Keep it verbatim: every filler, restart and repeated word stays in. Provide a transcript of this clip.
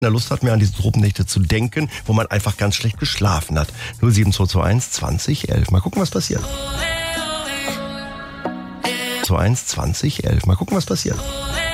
Lust hat, mir an diese Tropennächte zu denken, wo man einfach ganz schlecht geschlafen hat. null sieben zwei zwei eins zwanzig elf. Mal gucken, was passiert. zwei eins zwanzig elf. Mal gucken, was passiert.